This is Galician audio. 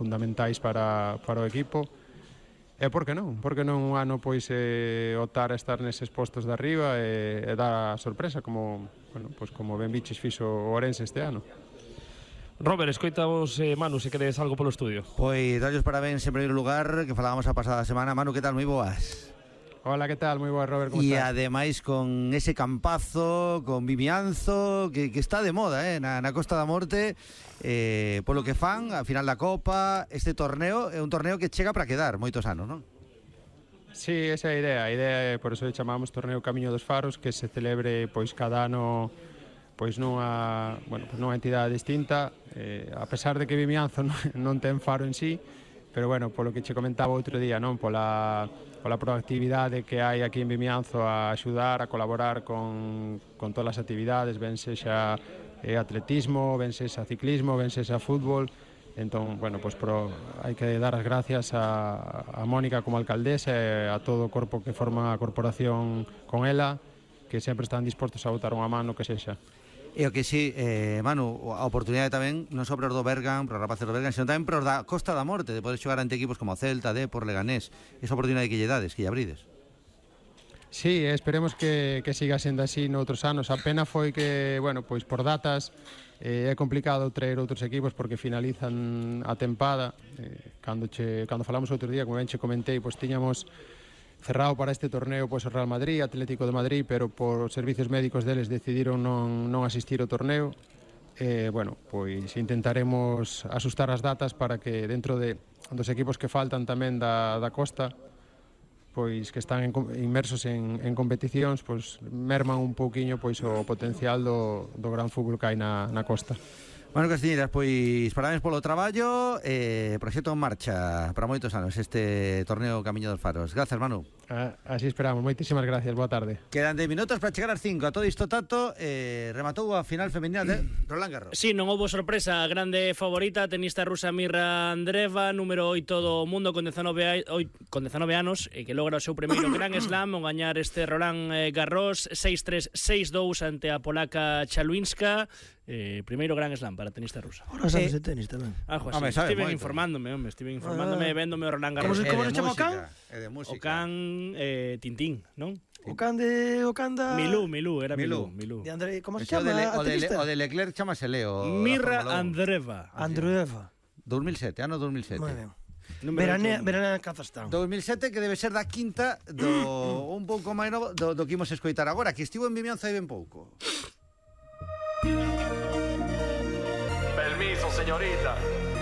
fundamentais para o equipo. E por que non? Por que non un ano pois optar a estar neses postos de arriba e dar a sorpresa como ben biches fixo o Ourense este ano. Robert, escoitamos, Manu, se queres algo polo estudio. Pois darlles parabéns en primeiro lugar, que falábamos a pasada semana. Manu, que tal? Moi boas. Hola, que tal? Moi boa, Robert, como E estás? ademais con ese campazo, con Vimianzo, que está de moda, na Costa da Morte, polo que fan, a final da Copa. Este torneo é un torneo que chega para quedar moitos anos, non? Sí, esa é a idea. A idea é, por eso chamamos Torneo Camiño dos Faros, que se celebre pois cada ano pois nunha entidade distinta, a pesar de que Vimianzo non ten faro en sí, pero bueno, polo que che comentaba outro día, non, pola proactividade que hai aquí en Vimianzo a axudar, a colaborar con todas as actividades, ben sexa atletismo, ben sexa ciclismo, ben sexa fútbol. Entón, bueno, pois hai que dar as gracias a Mónica como alcaldesa e a todo o corpo que forma a corporación con ela, que sempre están dispostos a botar unha mano que sexa. E o que sí, Manu, a oportunidade tamén non só para os do Bergan, para os rapaces do Bergan, sino tamén para os da Costa da Morte, de poder xogar ante equipos como Celta, Depor, Leganés. Esa oportunidade que lle dades, que lle abrides. Sí, esperemos que siga sendo así noutros anos. A pena foi que, bueno, pois por datas é complicado traer outros equipos porque finalizan a tempada. Cando falamos outro día, como ben che comentei, pois tiñamos cerrado para este torneo pois o Real Madrid, Atlético de Madrid, pero por servicios médicos deles decidiron non asistir ao torneo. Bueno, pois intentaremos asustar as datas para que dentro dos equipos que faltan tamén da costa, pois que están inmersos en competicións, pois merman un pouquiño pois o potencial do gran fútbol que hai na costa. Manu Castiñeiras, pois parabéns polo traballo, proxecto en marcha para moitos anos este torneo Camiño dos Faros. Grazas, Manu. Así esperamos, moitísimas gracias, boa tarde. Quedan 10 minutos para chegar ás 5. A todo isto tato, rematou a final femenina de Roland Garros. Sí, non houbo sorpresa, a grande favorita, tenista rusa Mirra Andreeva, número 8 do mundo con 19 anos, e que logra o seu primeiro Grand Slam ao gañar este Roland Garros 6-3, 6-2 ante a polaca Chaluinska. Primeiro Grand Slam para tenista rusa. Ahora sabes de tenis tamén. Estive informándome, vendome o Roland Garros. Como se chama o can? É de música. O can Tintín, non? O can da... Milú. De André, como se Ese chama a tenista? O de Leclerc chamase Leo. Mirra Andreeva. 2007, ano 2007. Moi ben. Verana en Kazajstán. 2007, que debe ser da quinta un pouco máis novo do que imos escoitar agora, que estivo en Vimianzo hai ben pouco. Permiso, señorita.